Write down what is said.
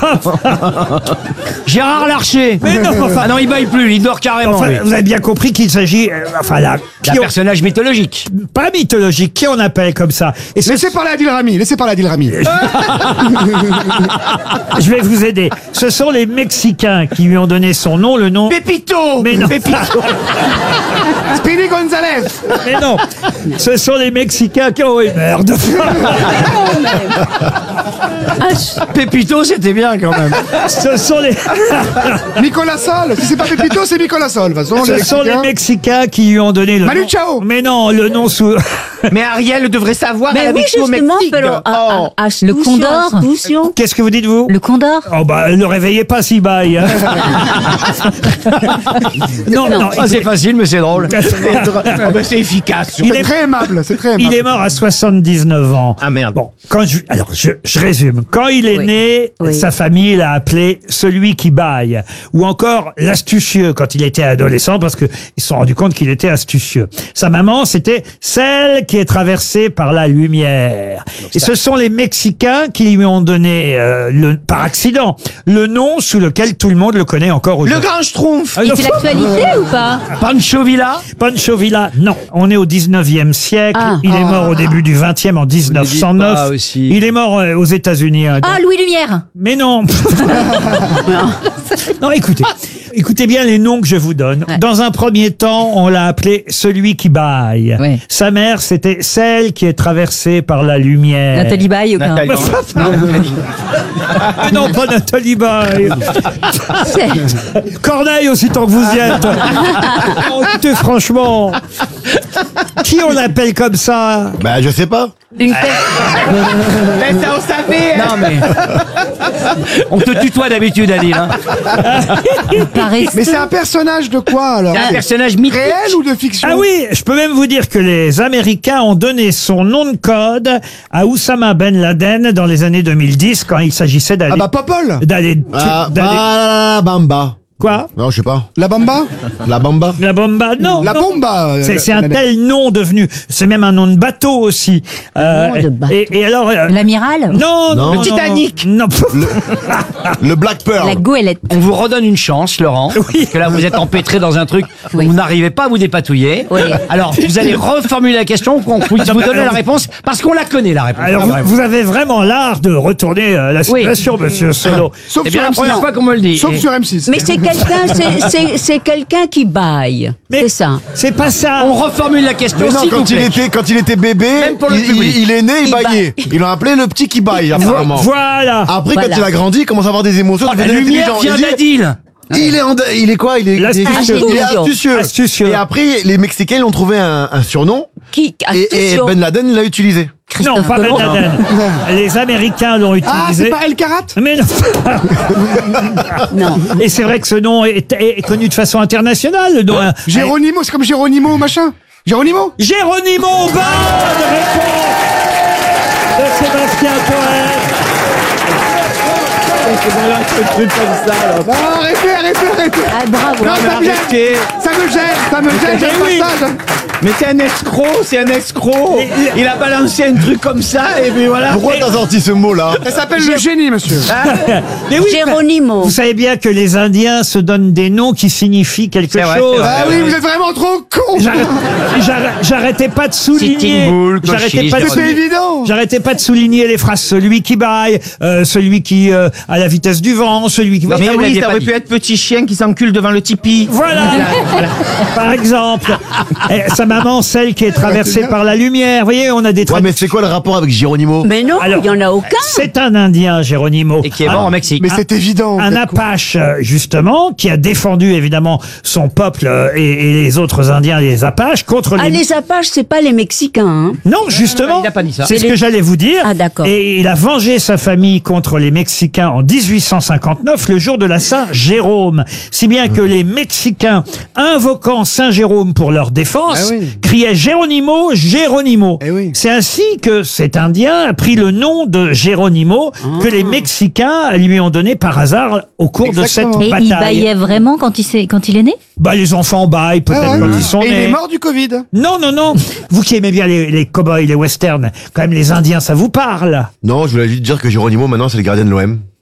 Gérard Larcher. Mais non, enfin- Ah non, il baille plus, il dort carrément. Enfin, lui. vous avez bien compris qu'il s'agit, D'un personnage mythologique. pas mythologique, qui on appelle comme ça. Et Laissez parler Adil Rami, laissez parler Adil Rami. je vais vous aider. Ce sont les Mexicains qui lui ont donné son nom, le nom. Pépito. Mais non. Speedy Gonzalez. Mais non, ce sont les Mexicains qui ont... Oui, merde. Pépito, c'était bien quand même. Ce sont les... Nicolas Sol. Si c'est pas Pépito, c'est Nicolas Sol. De toute façon, Ce sont les Mexicains qui lui ont donné le Manu nom. Chao. Mais non, le nom sous... Mais Ariel devrait savoir. Mais elle a oui, vécu au justement, Mexique. pero Le condor. Astucio. Qu'est-ce que vous dites, vous? Le condor. Oh bah, ne le réveillez pas si baille. Hein. non, non. Ah, c'est facile, mais c'est drôle. Ah, ben, c'est efficace. Il C'est est- très aimable, c'est très aimable. Il est mort à 79 ans. Ah merde. Bon, alors je résume. Quand il est Oui. né, Oui. sa famille l'a appelé celui qui baille, ou encore l'astucieux quand il était adolescent, parce que ils se sont rendus compte qu'il était astucieux. Sa maman, c'était celle qui est traversée par la lumière. Et ce sont les Mexicains qui lui ont donné, par accident, le nom sous lequel tout le monde le connaît encore Le aujourd'hui. grand schtroumpf. Il fait l'actualité ou pas? Pancho Villa. Pancho Villa, non. On est au 19e siècle. Ah. Il est mort au début du 20e, en 1909. pas aussi. Il est mort aux États-Unis. Hein, Ah, Louis Lumière. Mais non. Non, écoutez bien les noms que je vous donne. Ouais. Dans un premier temps, on l'a appelé celui qui baille. Ouais. Sa mère, c'était celle qui est traversée par la lumière. Nathalie Baye, aucun. Nathalie. Mais non, pas Nathalie Baye. Corneille aussi, tant que vous y êtes. Oh, écoutez, franchement, qui on appelle comme ça? Bah, je sais pas. Une tête. Mais ça, on savait. Non, mais. On te tutoie d'habitude, Adil. Hein. paresseux. Mais c'est un personnage de quoi alors? C'est un personnage mythique. Réel ou de fiction? Ah oui, je peux même vous dire que les Américains ont donné son nom de code à Oussama Ben Laden dans les années 2010 quand il s'agissait d'aller... Ah bah Popol. d'aller... La Bamba. Quoi? Non, je sais pas. La Bamba. La Bamba. La bomba? Non. La non. Bomba. C'est un tel nom devenu. C'est même un nom de bateau aussi. nom de bateau. Et alors... L'amiral. non, Non. non, Le Titanic. Non. Le Black Pearl. La goélette. On vous redonne une chance, Laurent. Oui. Parce que là, vous êtes empêtré dans un truc où Oui. vous n'arrivez pas à vous dépatouiller. Oui. Alors, vous allez reformuler la question pour qu'on puisse vous donner la réponse parce qu'on la connaît, la réponse. Alors, vous avez vraiment l'art de retourner la situation, monsieur Solo. Sauf C'est sur bien la M6. première fois qu'on me le dit. Sauf Et- sur M6. Mais c'est quelqu'un, c'est quelqu'un qui baille. Mais C'est ça. c'est pas ça. On reformule la question, Mais non, s'il vous plaît. quand il était bébé, Même pour le public. il est né, il Il baillait. Ils l'ont appelé le petit qui baille, apparemment. Voilà. Après, Voilà. quand il a grandi, il commence à avoir des émotions. Oh, la devient lumière intelligent. vient d'Adil. Il est quoi? Il est L'astucieux. il est astucieux. Astucieux. Et après, les Mexicains, ils ont trouvé un surnom. Qui Et Astucio. Ben Laden l'a utilisé. Non, pas Ben Laden. Les Américains l'ont Ah, utilisé. c'est pas El Karat? Mais non. Non. Et c'est vrai que ce nom est connu de façon internationale. Le nom, Géronimo, c'est comme Géronimo machin. Géronimo? Géronimo, bonne réponse de Sébastien Toen. Non, arrêtez. Ah, bravo. Non, ça me gêne. Ça me gêne, j'ai oui. le passage. Mais c'est un escroc. Il a balancé un truc comme ça et puis voilà. Pourquoi t'as sorti ce mot-là? Ça s'appelle le génie, monsieur. Mais oui, Géronimo. vous savez bien que les Indiens se donnent des noms qui signifient quelque C'est vrai, chose. c'est vrai. Ah oui, vous êtes vraiment trop con. J'arrêtais pas de souligner. Sitting Bull, J'arrêtais Clochis, pas de C'était souligner. évident. J'arrêtais pas de souligner les phrases. Celui qui baille, celui qui à la vitesse du vent, celui qui. Mais oui, oui, ça ça aurait pu être petit chien qui s'encule devant le tipi. Voilà. Par exemple, sa maman, celle qui est traversée par la lumière. Vous voyez, on a des Ouais, mais traductions. c'est quoi le rapport avec Geronimo? Mais non, Alors, il n'y en a aucun. C'est un Indien, Geronimo. Et qui est mort au Mexique. Mais c'est évident. Un Apache, justement, qui a défendu évidemment son peuple et les autres Indiens, les Apaches, contre Ah, les Apaches, c'est pas les Mexicains, hein. Non, justement, il a pas dit ça. c'est ce que j'allais vous dire. Ah, d'accord. Et il a vengé sa famille contre les Mexicains en 1859, le jour de la Saint-Jérôme. Si bien que les Mexicains, invoquant Saint-Jérôme pour leur défense, Ah oui. criaient Géronimo, Géronimo. Eh oui. C'est ainsi que cet Indien a pris le nom de Géronimo que les Mexicains lui ont donné par hasard au cours de cette Exactement. Et bataille. il baillait vraiment quand il est né? Bah, les enfants baillent peut-être Ah, quand oui. ils sont Et il nés. est mort du Covid. Non, non, non. Vous qui aimez bien les cow-boys, les westerns, quand même les Indiens, ça vous parle. Non, je voulais juste dire que Geronimo, maintenant, c'est le gardien de l'OM.